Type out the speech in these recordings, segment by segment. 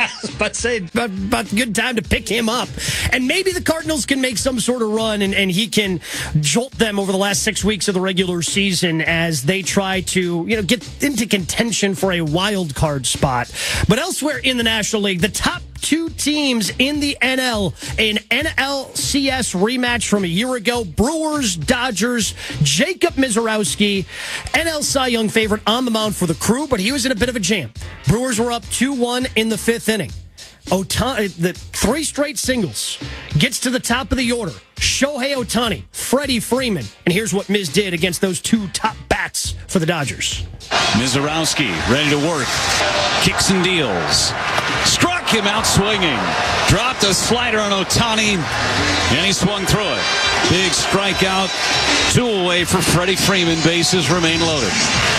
But say about good time to pick him up. And maybe the Cardinals can make some sort of run and he can jolt them over the last 6 weeks of the regular season as they try to, get into contention for a wild card spot. But elsewhere in the National League, the top two teams in the NL, an NLCS rematch from a year ago, Brewers, Dodgers, Jacob Misiorowski, NL Cy Young favorite on the mound for the Crew, but he was in a bit of a jam. Brewers were up 2-1 in the fifth inning. Ohtani, the 3 straight singles, gets to the top of the order. Shohei Ohtani, Freddie Freeman, and here's what Miz did against those 2 top bats for the Dodgers. Misiorowski ready to work, kicks and deals, struck him out swinging, dropped a slider on Ohtani, and he swung through it. Big strikeout, 2 away for Freddie Freeman. Bases remain loaded.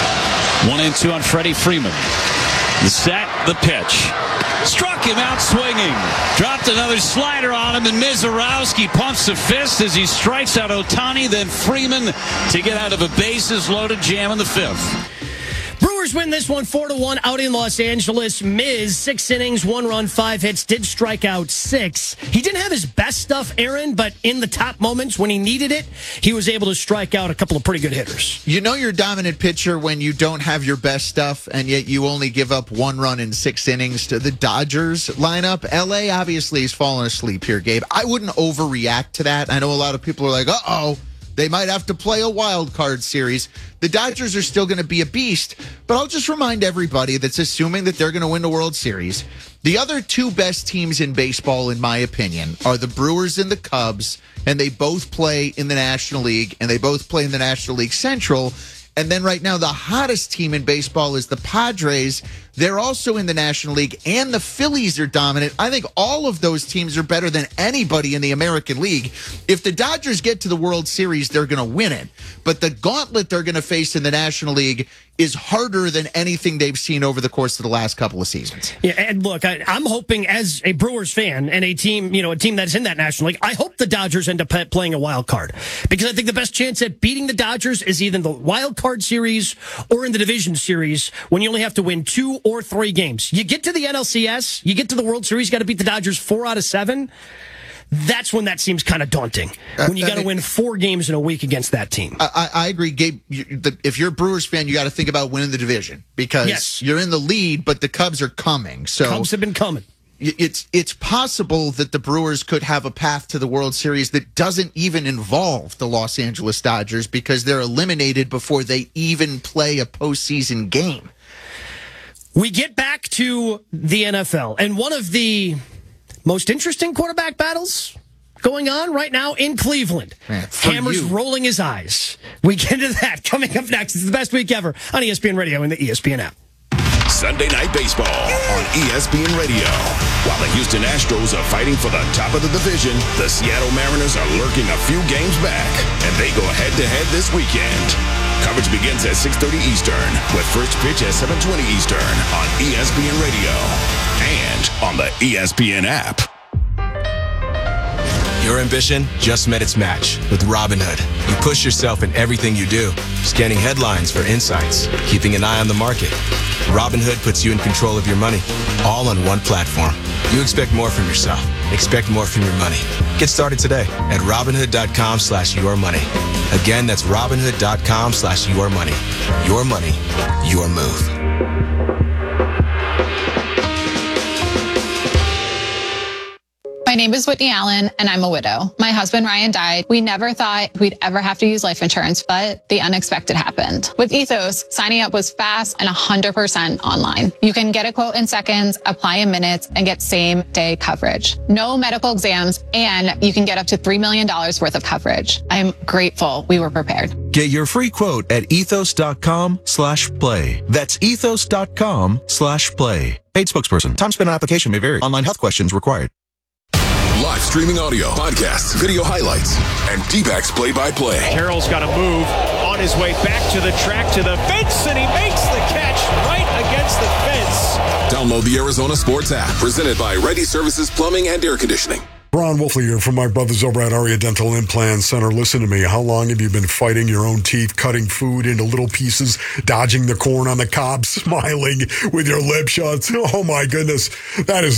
1-2 on Freddie Freeman. The set, the pitch. Struck him out swinging. Dropped another slider on him, and Misiorowski pumps a fist as he strikes out Ohtani, then Freeman to get out of a bases-loaded jam in the 5th. Brewers win this one 4-1 out in Los Angeles. Miz, 6 innings, 1 run, 5 hits, did strike out 6. He didn't have his best stuff, Aaron, but in the top moments when he needed it, he was able to strike out a couple of pretty good hitters. You know you're a dominant pitcher when you don't have your best stuff, and yet you only give up 1 run in 6 innings to the Dodgers lineup. LA obviously is falling asleep here, Gabe. I wouldn't overreact to that. I know a lot of people are like, uh-oh, they might have to play a wild card series. The Dodgers are still going to be a beast, but I'll just remind everybody that's assuming that they're going to win the World Series. The other 2 best teams in baseball, in my opinion, are the Brewers and the Cubs, and they both play in the National League, and they both play in the National League Central. And then right now, the hottest team in baseball is the Padres. They're also in the National League, and the Phillies are dominant. I think all of those teams are better than anybody in the American League. If the Dodgers get to the World Series, they're going to win it. But the gauntlet they're going to face in the National League is harder than anything they've seen over the course of the last couple of seasons. Yeah, and look, I'm hoping as a Brewers fan and a team that's in that National League, I hope the Dodgers end up playing a wild card, because I think the best chance at beating the Dodgers is either in the wild card series or in the division series, when you only have to win 2 or 3 games. You get to the NLCS, you get to the World Series, you got to beat the Dodgers 4 out of 7. That's when that seems kind of daunting, when you got to win 4 games in a week against that team. I agree, Gabe. If you're a Brewers fan, you got to think about winning the division, because you're in the lead, but the Cubs are coming. So Cubs have been coming. It's possible that the Brewers could have a path to the World Series that doesn't even involve the Los Angeles Dodgers, because they're eliminated before they even play a postseason game. We get back to the NFL, and one of the most interesting quarterback battles going on right now in Cleveland. Hammer's rolling his eyes. We get into that coming up next. It's the best week ever on ESPN Radio and the ESPN app. Sunday Night Baseball on ESPN Radio. While the Houston Astros are fighting for the top of the division, the Seattle Mariners are lurking a few games back, and they go head-to-head this weekend. Coverage begins at 6:30 Eastern, with first pitch at 7:20 Eastern on ESPN Radio and on the ESPN app. Your ambition just met its match with Robinhood. You push yourself in everything you do, scanning headlines for insights, keeping an eye on the market. Robinhood puts you in control of your money, all on one platform. You expect more from yourself. Expect more from your money. Get started today at Robinhood.com/yourmoney. Again, that's Robinhood.com/yourmoney. Your money, your move. My name is Whitney Allen, and I'm a widow. My husband, Ryan, died. We never thought we'd ever have to use life insurance, but the unexpected happened. With Ethos, signing up was fast and 100% online. You can get a quote in seconds, apply in minutes, and get same-day coverage. No medical exams, and you can get up to $3 million worth of coverage. I'm grateful we were prepared. Get your free quote at ethos.com/play. That's ethos.com/play. Paid spokesperson. Time spent on application may vary. Online health questions required. Live streaming audio, podcasts, video highlights, and D-backs play-by-play. Carroll's got to move on his way back to the track, to the fence, and he makes the catch right against the fence. Download the Arizona Sports app, presented by Ready Services Plumbing and Air Conditioning. Ron Wolfley here from my brothers over at Aria Dental Implant Center. Listen to me. How long have you been fighting your own teeth, cutting food into little pieces, dodging the corn on the cob, smiling with your lip shut? Oh, my goodness. That is